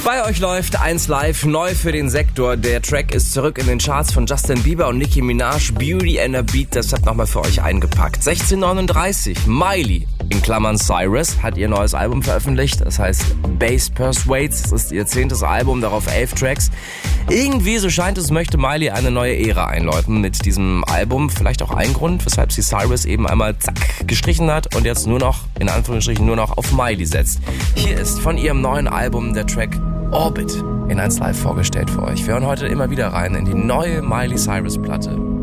Bei euch läuft 1 Live neu für den Sektor. Der Track ist zurück in den Charts von Justin Bieber und Nicki Minaj. Beauty and a Beat, deshalb nochmal für euch eingepackt. 16:39, Miley, in Klammern Cyrus, hat ihr neues Album veröffentlicht. Das heißt Bass Persuades. Das ist ihr 10. Album, darauf 11 Tracks. Irgendwie, so scheint es, möchte Miley eine neue Ära einläuten mit diesem Album. Vielleicht auch ein Grund, weshalb sie Cyrus eben einmal zack gestrichen hat und jetzt nur noch, in Anführungsstrichen, nur noch auf Miley setzt. Hier ist von ihrem neuen Album der Track Orbit in 1 Live vorgestellt für euch. Wir hören heute immer wieder rein in die neue Miley Cyrus Platte.